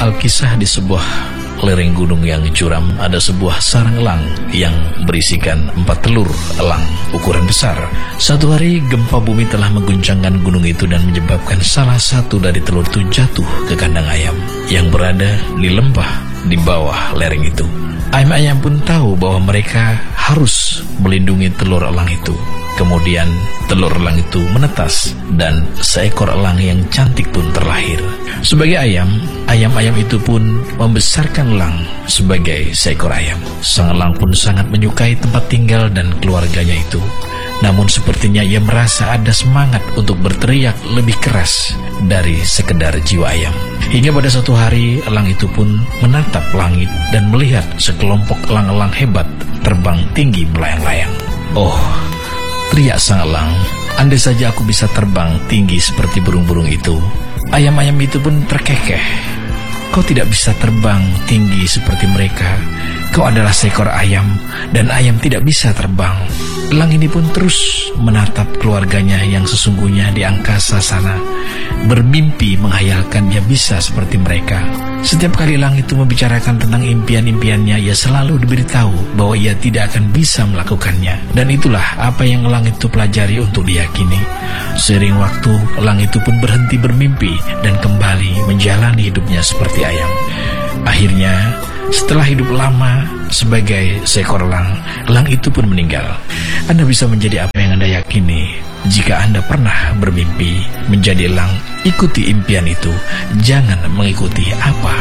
Alkisah di sebuah lereng gunung yang curam ada sebuah sarang elang yang berisikan 4 telur elang ukuran besar. Suatu hari gempa bumi telah mengguncangkan gunung itu dan menyebabkan salah satu dari telur itu jatuh ke kandang ayam yang berada di lembah di bawah lereng itu. Ayam-ayam pun tahu bahwa mereka harus melindungi telur elang itu. Kemudian telur elang itu menetas dan seekor elang yang cantik pun terlahir. Sebagai ayam-ayam itu pun membesarkan elang sebagai seekor ayam. Sang elang pun sangat menyukai tempat tinggal dan keluarganya itu. Namun sepertinya ia merasa ada semangat untuk berteriak lebih keras dari sekedar jiwa ayam. Hingga pada suatu hari elang itu pun menatap langit dan melihat sekelompok elang-elang hebat terbang tinggi melayang-layang. "Oh," teriak sang elang, "andai saja aku bisa terbang tinggi seperti burung-burung itu." Ayam-ayam itu pun terkekeh. "Kau tidak bisa terbang tinggi seperti mereka. Kau adalah seekor ayam dan ayam tidak bisa terbang." Elang ini pun terus menatap keluarganya yang sesungguhnya di angkasa sana, bermimpi menghayalkan dia bisa seperti mereka. Setiap kali elang itu membicarakan tentang impian-impiannya, ia selalu diberitahu bahwa ia tidak akan bisa melakukannya. Dan itulah apa yang elang itu pelajari untuk diyakini. Seiring waktu, elang itu pun berhenti bermimpi dan kembali menjalani hidupnya seperti ayam. Akhirnya, setelah hidup lama sebagai seekor elang itu pun meninggal. Anda bisa menjadi apa yang Anda yakini. Jika Anda pernah bermimpi menjadi elang, ikuti impian itu. Jangan mengikuti apa